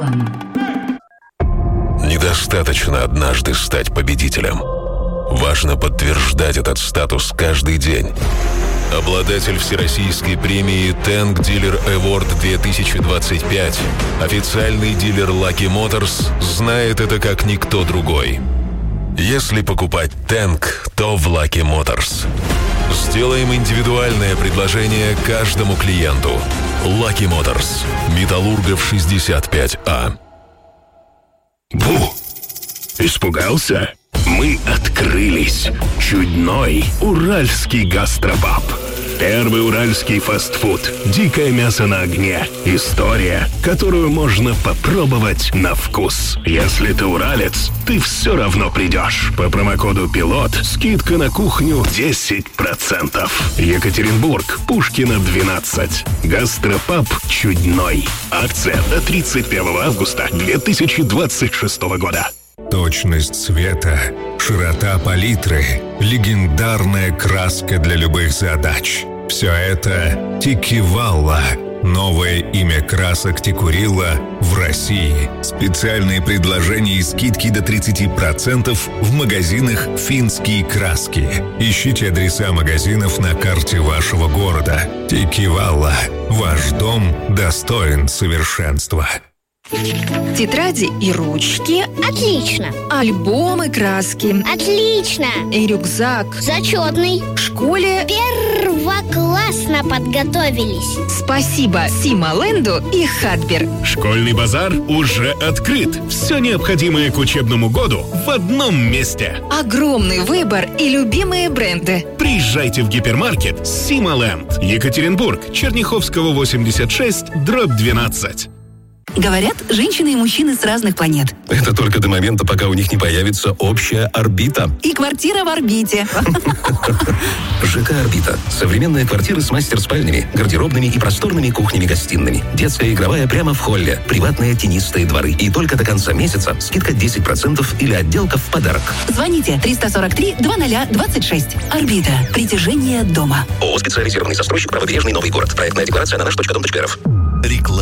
One. Недостаточно однажды стать победителем. Важно подтверждать этот статус каждый день. Обладатель всероссийской премии Tank Dealer Award 2025, официальный дилер Lucky Motors, знает это как никто другой. Если покупать Tank, то в Lucky Motors. Сделаем индивидуальное предложение каждому клиенту. Lucky Motors. Металлургов 65А. Бу! Испугался? Мы открылись. Чудной уральский гастропаб. Первый уральский фастфуд. Дикое мясо на огне. История, которую можно попробовать на вкус. Если ты уралец, ты все равно придешь. По промокоду «Пилот» скидка на кухню 10%. Екатеринбург, Пушкина, 12. Гастропаб Чудной. Акция до 31 августа 2026 года. Точность цвета, широта палитры, легендарная краска для любых задач. Все это Тикивалла. Новое имя красок Тикурила в России. Специальные предложения и скидки до 30% в магазинах «Финские краски». Ищите адреса магазинов на карте вашего города. Тикивалла. Ваш дом достоин совершенства. Тетради и ручки. Отлично. Альбомы, краски. Отлично. И рюкзак. Зачетный. В школе первоклассно подготовились. Спасибо Сималенду и Хадбер. Школьный базар уже открыт. Все необходимое к учебному году в одном месте. Огромный выбор и любимые бренды. Приезжайте в гипермаркет Сималенд. Екатеринбург, Черняховского, 86/12. Говорят, женщины и мужчины с разных планет. Это только до момента, пока у них не появится общая орбита. И квартира в орбите. ЖК «Орбита». Современные квартиры с мастер-спальнями, гардеробными и просторными кухнями-гостиными. Детская игровая прямо в холле. Приватные тенистые дворы. И только до конца месяца скидка 10% или отделка в подарок. Звоните 343-2026. Орбита. Притяжение дома. ООО «Специализированный застройщик. Правобережный Новый город». Проектная декларация на наш.дом.рф.